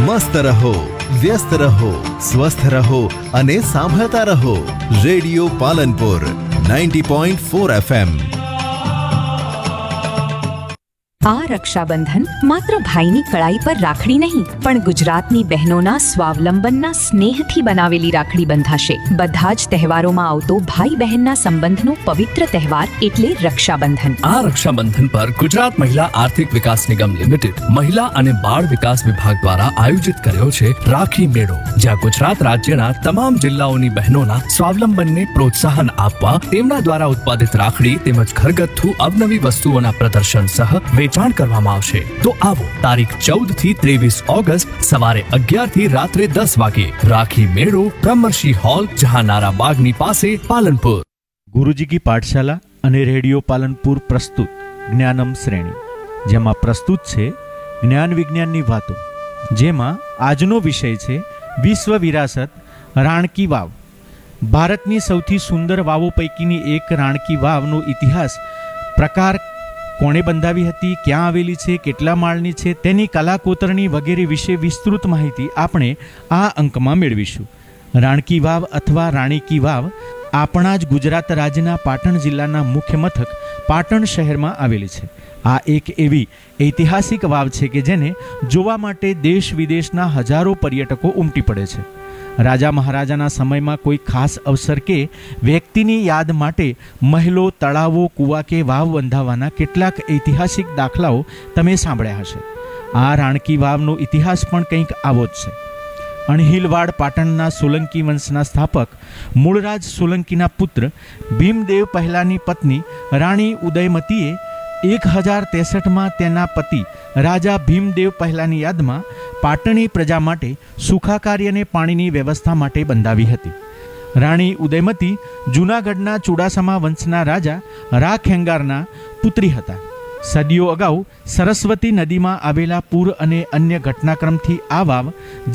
મસ્ત રહો, વ્યસ્ત રહો, સ્વસ્થ રહો અને સાંભળતા રહો રેડિયો પાલનપુર 90.4 FM। આ રક્ષાબંધન માત્ર ભાઈની કળાઈ પર રાખડી નહીં પણ ગુજરાતની બહેનોના સ્વાવલંબનના સ્નેહથી બનાવેલી રાખડી બંધાશે। બધા જ તહેવારોમાં આવતો ભાઈ બહેનના સંબંધનો પવિત્ર તહેવાર એટલે રક્ષાબંધન। આ રક્ષાબંધન પર ગુજરાત મહિલા આર્થિક વિકાસ નિગમ લિમિટેડ મહિલા અને બાળ વિકાસ વિભાગ દ્વારા આયોજિત કર્યો છે રાખી મેળો, જ્યાં ગુજરાત રાજ્યના તમામ જિલ્લાઓની બહેનોના સ્વાવલંબનને પ્રોત્સાહન આપવા તેમના દ્વારા ઉત્પાદિત રાખડી તેમજ ઘરગથ્થુ અવનવી વસ્તુઓના પ્રદર્શન સહ કરવામાં આવશે। તો આવો તારીખ 14 થી 23 ઓગસ્ટ સવારે 11 થી રાત્રે 10 વાગે રાખી મેળો બ્રહ્મર્ષિ હોલ જહાનારા બાગની પાસે પાલનપુર। ગુરુજી કી પાઠશાલા અને રેડિયો પાલનપુર પ્રસ્તુત જ્ઞાનમ શ્રેણી, જેમાં પ્રસ્તુત છે જ્ઞાન વિજ્ઞાનની વાતો, જેમાં આજનો વિષય છે વિશ્વ વિરાસત રાણકી વાવ। ભારતની સૌથી સુંદર વાવો પૈકીની એક રાણકી વાવનો ઇતિહાસ, પ્રકાર, કોણે બંધાવી હતી, ક્યાં આવેલી છે, કેટલા માળની છે, તેની કલા કોતરણી વગેરે વિશે વિસ્તૃત માહિતી આપણે આ અંકમાં મેળવીશું। રાણકી વાવ અથવા રાણી કી વાવ આપણા જ ગુજરાત રાજ્યના પાટણ જિલ્લાના મુખ્ય મથક પાટણ શહેરમાં આવેલી છે। આ એક એવી ઐતિહાસિક વાવ છે કે જેને જોવા માટે દેશ વિદેશના હજારો પર્યટકો ઉમટી પડે છે। રાજા મહારાજાના સમયમાં કોઈ ખાસ અવસર કે વ્યક્તિની યાદ માટે મહેલો, તળાવો, કૂવા કે વાવ બંધાવવાના કેટલાક ઐતિહાસિક દાખલાઓ તમે સાંભળ્યા હશે। આ રાણકી વાવનો ઇતિહાસ પણ કંઈક આવો જ છે। અણહિલવાડ પાટણના સોલંકી વંશના સ્થાપક મૂળરાજ સોલંકીના પુત્ર ભીમદેવ પહેલાની પત્ની રાણી ઉદયમતીએ 1063માં તેના પતિ રાજા ભીમદેવ પહેલાની યાદમાં પાટણી પ્રજા માટે સુખાકારી અને પાણીની વ્યવસ્થા માટે બંધાવી હતી। રાણી ઉદયમતી જૂનાગઢના ચુડાસમા વંશના રાજા રા ખેંગારના પુત્રી હતા। સદીઓ અગાઉ સરસ્વતી નદીમાં આવેલા પૂર અને અન્ય ઘટનાક્રમથી આ વાવ